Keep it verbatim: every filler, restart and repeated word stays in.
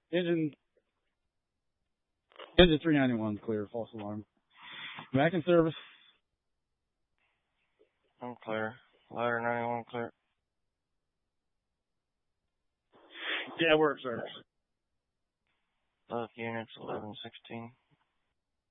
Engine, engine three ninety-one clear, false alarm. Back in service. I'm clear. Ladder ninety-one clear. Yeah, we're at service. Both units eleven sixteen.